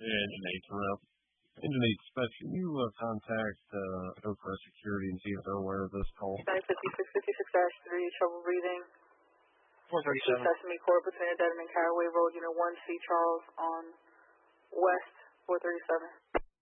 Engine 8 rep. Engine 8 Spec, can you contact Oakcrest Security and see if they're aware of this call? 956-56-3, trouble breathing. 437. Sesame Court between Dedham and Caraway Road, Unit 1, C. Charles on West 437.